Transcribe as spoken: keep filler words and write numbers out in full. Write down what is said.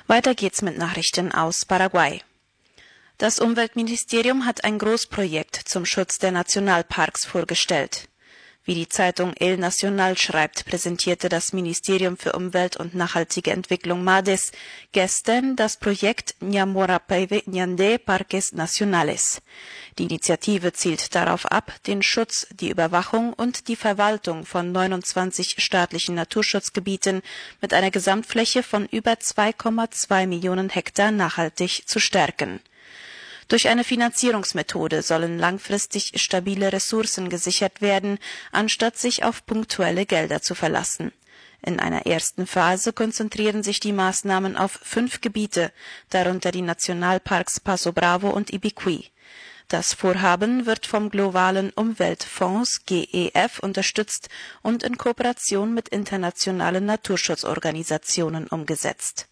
Weiter geht's mit Nachrichten aus Paraguay. Das Umweltministerium hat ein Großprojekt zum Schutz der Nationalparks vorgestellt. Wie die Zeitung El Nacional schreibt, präsentierte das Ministerium für Umwelt und nachhaltige Entwicklung MADES gestern das Projekt Ñamorapeve Ñandé Parques Nacionales. Die Initiative zielt darauf ab, den Schutz, die Überwachung und die Verwaltung von neunundzwanzig staatlichen Naturschutzgebieten mit einer Gesamtfläche von über zwei Komma zwei Millionen Hektar nachhaltig zu stärken. Durch eine Finanzierungsmethode sollen langfristig stabile Ressourcen gesichert werden, anstatt sich auf punktuelle Gelder zu verlassen. In einer ersten Phase konzentrieren sich die Maßnahmen auf fünf Gebiete, darunter die Nationalparks Paso Bravo und Ibicuí. Das Vorhaben wird vom globalen Umweltfonds G E F unterstützt und in Kooperation mit internationalen Naturschutzorganisationen umgesetzt.